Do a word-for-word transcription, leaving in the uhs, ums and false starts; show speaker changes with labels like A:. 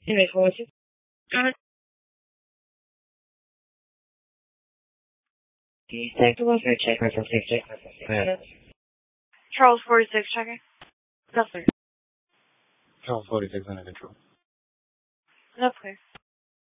A: Image forty-two. Uh, do you take the welfare check or something? Check.
B: Charles forty-six checking.
A: No, sir.
C: Charles forty-six under control.
B: That's clear.